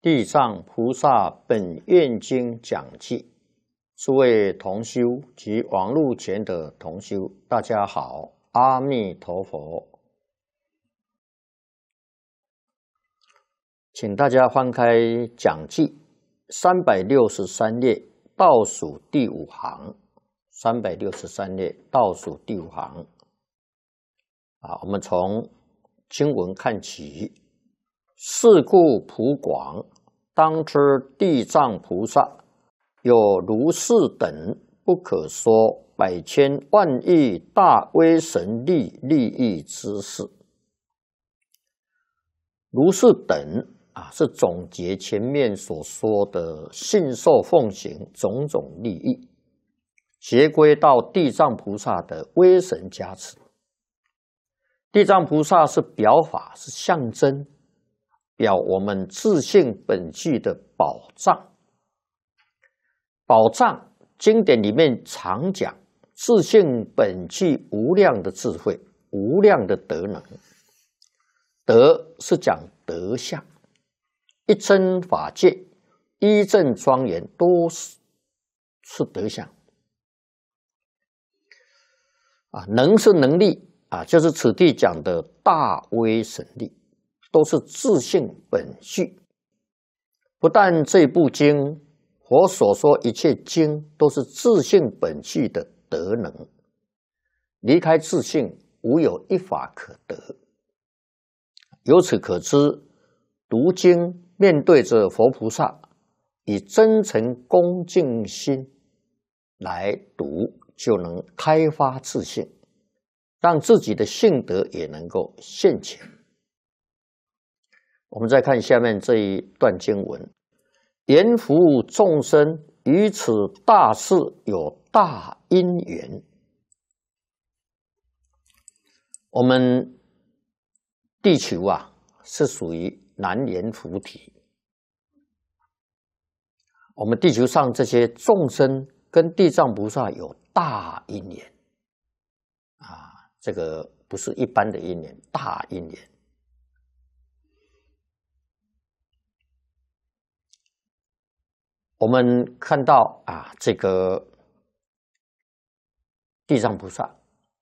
地藏菩萨本愿经讲记，诸位同修及网络前的同修，大家好，阿弥陀佛。请大家翻开讲记363页倒数第5行，363页倒数第5行。我们从经文看起。是故普广，当知地藏菩萨有如是等不可说百千万亿大威神力利益之事。如是等是总结前面所说的信受奉行种种利益，结归到地藏菩萨的威神加持。地藏菩萨是表法，是象征，表我们自性本具的宝藏。宝藏经典里面常讲自性本具无量的智慧，无量的德能。德是讲德相，一真法界，一正庄严，都是德相。能是能力就是此地讲的大威神力，都是自性本具。不但这部经，佛所说一切经都是自性本具的德能，离开自性，无有一法可得。由此可知，读经面对着佛菩萨，以真诚恭敬心来读，就能开发自性，让自己的性德也能够现前。我们再看下面这一段经文：言服务众生于此大事有大因缘。我们地球是属于南阎浮提，我们地球上这些众生跟地藏菩萨有大因缘这个不是一般的因缘，大因缘。我们看到这个地藏菩萨，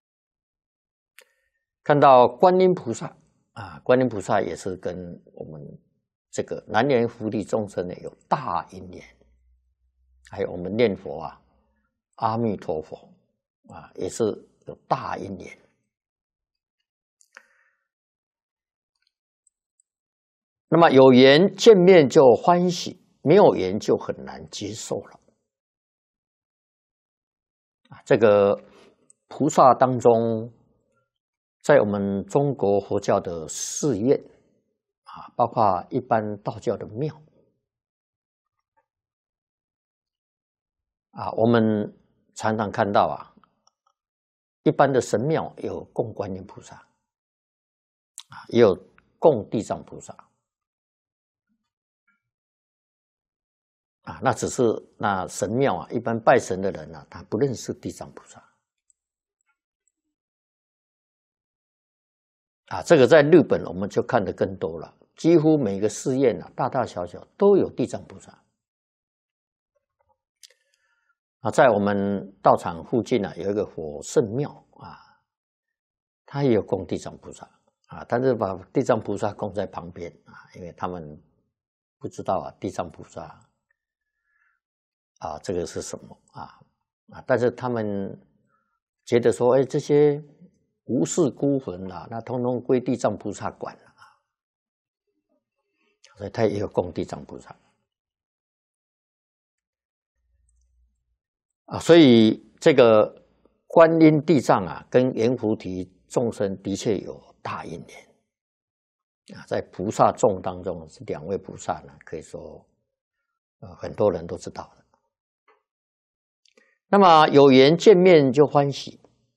看到观音菩萨观音菩萨也是跟我们这个南阎浮提众生有大因缘。还有我们念佛阿弥陀佛也是有大因缘。那么有缘见面就欢喜，没有缘就很难接受了。这个菩萨当中，在我们中国佛教的寺院包括一般道教的庙我们常常看到一般的神庙有供观音菩萨也有供地藏菩萨那只是那神庙一般拜神的人他不认识地藏菩萨这个在日本我们就看得更多了，几乎每个寺院大大小小都有地藏菩萨在我们道场附近有一个火圣庙他也有供地藏菩萨但是把地藏菩萨供在旁边因为他们不知道地藏菩萨这个是什么但是他们觉得说这些无事孤魂那通通归地藏菩萨管了所以他也有供地藏菩萨所以这个观音地藏跟阎浮提众生的确有大因缘在菩萨众当中是2位菩萨可以说很多人都知道的。那么有缘见面就欢喜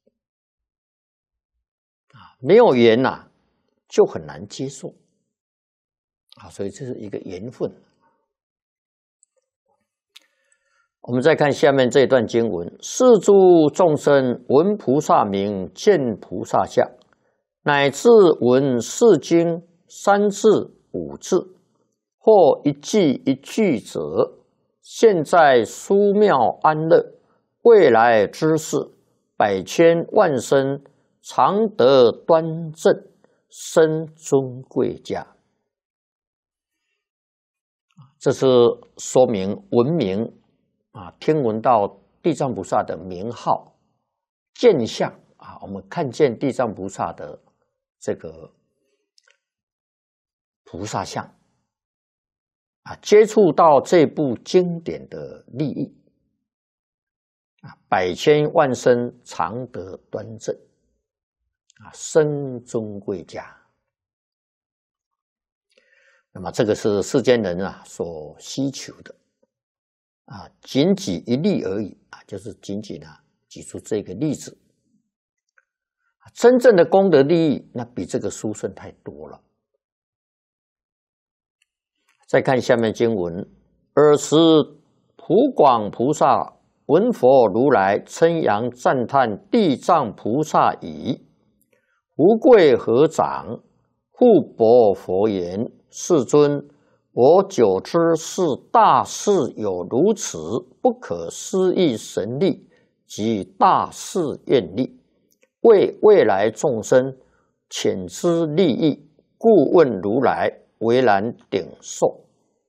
没有缘就很难接受所以这是一个缘分。我们再看下面这一段经文：是诸众生闻菩萨名，见菩萨相，乃至闻是经3字5字， 或一句一句者，现在殊妙安乐，未来之事，百千万生，常得端正，生尊贵家。这是说明闻名听闻到地藏菩萨的名号、见相我们看见地藏菩萨的这个菩萨相接触到这部经典的利益百千万生常得端正生尊贵家。那么这个是世间人所希求的仅举一例而已就是仅举举出这个例子。真正的功德利益，那比这个殊胜太多了。再看下面经文：尔时普广菩萨闻佛如来称扬赞叹地藏菩萨已，无贵合掌，护薄佛言：世尊，我久知是大士有如此不可思议神力及大士愿力，为未来众生遣之利益，故问如来，为然顶受。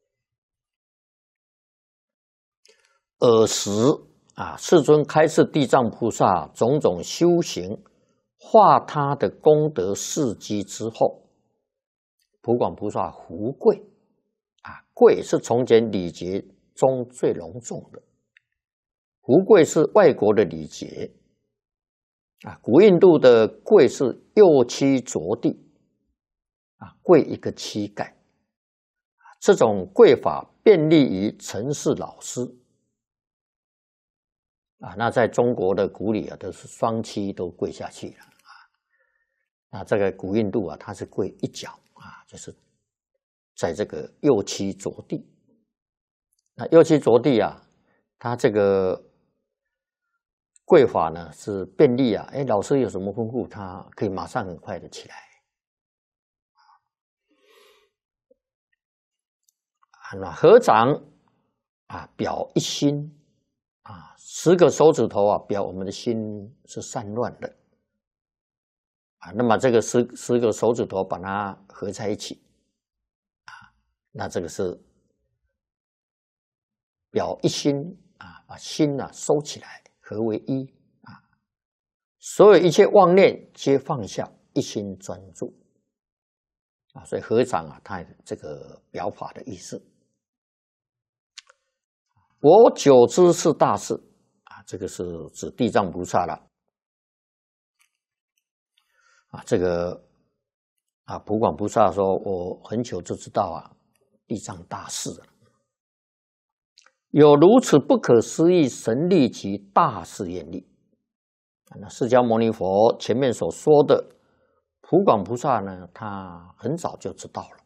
尔时世尊开示地藏菩萨种种修行，化他的功德事迹之后，普广菩萨胡跪跪是从前礼节中最隆重的，胡跪是外国的礼节古印度的跪是右膝着地跪一个膝盖这种跪法便利于承事老师那在中国的古礼都是双膝都跪下去了那这个古印度它是跪一脚就是在这个右膝着地。那右膝着地它这个跪法呢是便利老师有什么吩咐，他可以马上很快的起来那合掌表一心10个手指头表我们的心是散乱的那么这个10个手指头把它合在一起那这个是表一心把心收起来合为一所有一切妄念皆放下，一心专注所以合掌它这个表法的意思。我久知是大士这个是指地藏菩萨了这个普广菩萨说我很久就知道地藏大士有如此不可思议神力及大士愿力。那释迦牟尼佛前面所说的普广菩萨呢，他很早就知道了